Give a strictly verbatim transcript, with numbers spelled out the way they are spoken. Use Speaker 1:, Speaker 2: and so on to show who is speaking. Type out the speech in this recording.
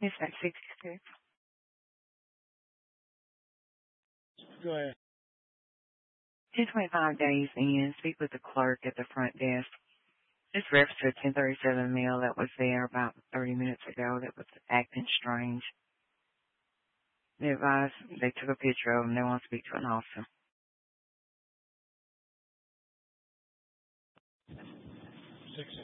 Speaker 1: It's at sixty-six.
Speaker 2: Go ahead.
Speaker 1: ten twenty-five days in. Speak with the clerk at the front desk. This refs to a ten thirty-seven male that was there about thirty minutes ago that was acting strange. They advised they took a picture of him. They want to speak to an officer.
Speaker 2: Six